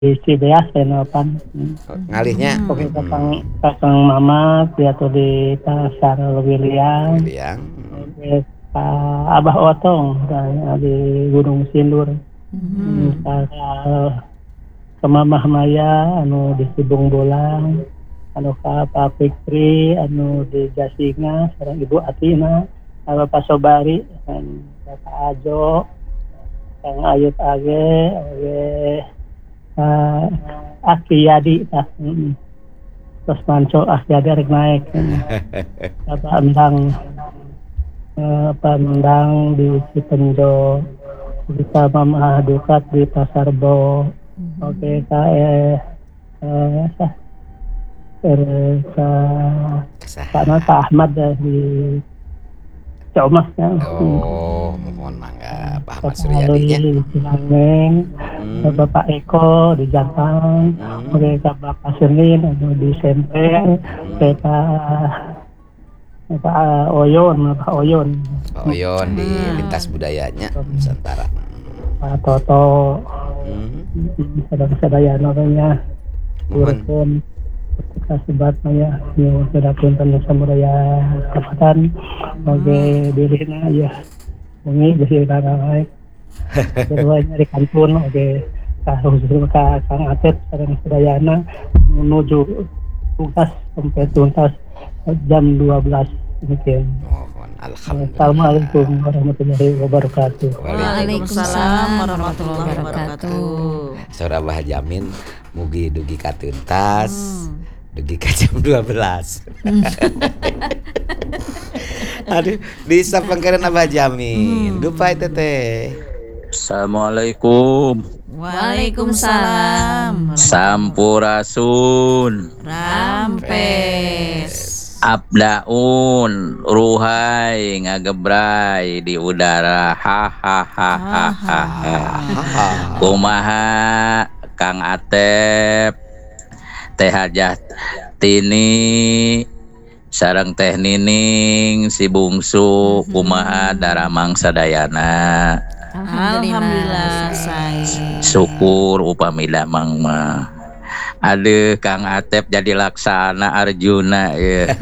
Cibeas Senopan. Ngalihnya Oke, kakang mama atau di pasar William. Oke, Pak Abah Otong di Gunung Sindur. Ke Mamah Maya anu di Sibung Bolang, anu ka Pak Fikri anu di Jasinga, sareng Ibu Atina, Pak Sobari, dan Bapak Ajo, Kang Ayut Age, Aki Yadi, terus Manco Aki Yadi rek naik, Bapak Endang di Cipenjo, kita Mama Dukat di Pasar Bo. Oke, Pak Ahmad di Comas ya. Mohon mangga Pak Ahmad Suryadi nya. Bapak Eko di Jantang, oke, Bapak Senin di Sempel, Pak Oyon di lintas budayanya Nusantara. Pak Toto, sadaya namanya, turun kasibat maya, yang sudah punten Nusa Budaya Kabupaten, oke, dilihna ya, ini jadi naik, keduanya di Kantun, oke, khusus Kang Atep, sareng sedayana menuju tugas sampai tuntas jam 12 mungkin. Assalamualaikum warahmatullahi wabarakatuh. Waalaikumsalam warahmatullahi wabarakatuh. Saudara Abah Jamin mugi dugi ka tuntas, dugi ka jam 12. Aduh, bisa pangkaran Abah Jamin. Dupa itu teh. Assalamualaikum. Waalaikumsalam. Sampurasun. Rampes. Abdaun ruhai ngagebrai di udara hahaha. Kumaha Kang Atep, Teh Hajah Tini, sareng Teh Nining, si bungsu, kumaha daramang sadayana. Alhamdulillah saya. Syukur upami damang mah. Aduh, Kang Atep jadi laksana Arjuna ya.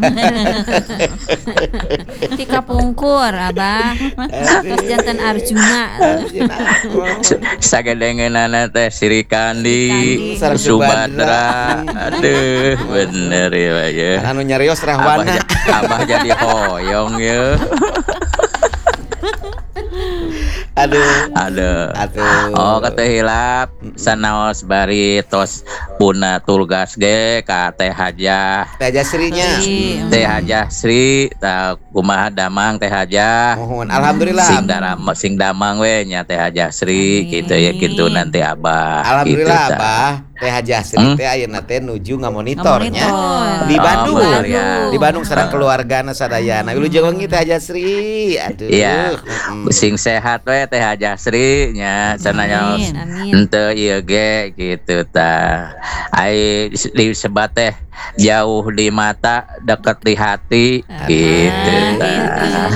Tika pungkur Abah. Jantan Arjuna. Sagedengeunana teh Sri Kandi, Subadra. Aduh, bener ya. Anu nyarios Rahwana. Abah jadi hoyong ya. Aduh. Oh, kata hilap sanaos bari tos puna tulgas ge ka Teh Hajah. Teh Hajah Srinya. Teh Hajah Sri ta kumaha damang Teh Hajah. Mohon alhamdulillah. Sing damang we nya Teh Hajah Sri kitu ya kitu nanti Abah. Alhamdulillah gitu, Abah. Teh Hajah Sri teh ayeuna teh nuju ngamonitornya di Bandung. Di Bandung sareng keluargana sadayana. Wilujeng wengi Teh Hajah Sri. Aduh. Iya. Sing sehat we Teh Hajah Sri nya sananya henteu ieu ge kitu tah. Ai disebat teh jauh di mata dekat di hati gitu tah.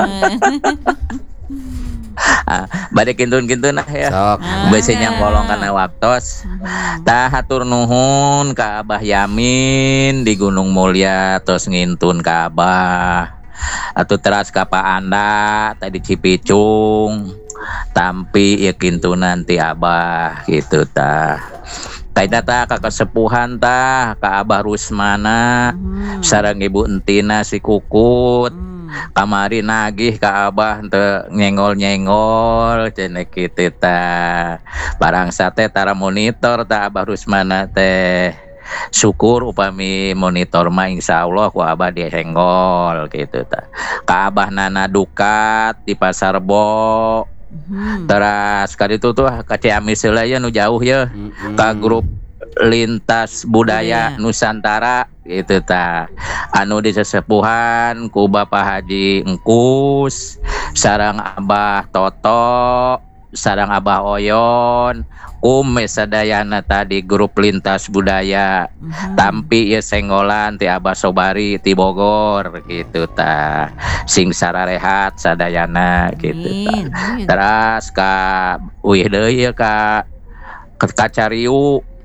Bade kintun-kintun ya. Biasanya kolong kana waktos. Tah hatur nuhun ka Abah Yamin di Gunung Mulia tos ngintun ka Abah. Atuh teras ka Pak Anda tadi Cipicung. Tampi ya kintunan ti Abah gitu tah. Kaida tah ka kesepuhan tah ka Abah Rusmana sareng Ibu Entina si Kukut. Kamari nagih ka Abah teu nyengol-nyengol cenah kitu tah. Barang sate tara monitor tah Abah Rusmana teh. Syukur upami monitor mah insyaallah ku Abah dihenggol gitu tah. Ka Abah Nana Dukat di Pasar Bo. Teras kaditu tuh ka Ciamis heula ya nu jauh ya. Ka grup lintas budaya Nusantara gitu tah. Anu disesepuhan ku Bapak Haji Engkus, sareng Abah Toto, sareng Abah Oyon, sadayana tadi grup lintas budaya. Tampi ya senggolan ti Abah Sobari ti Bogor gitu tah. Sing sararehat sadayana gitu tah. Teras ka uih deui ya ka Kacariu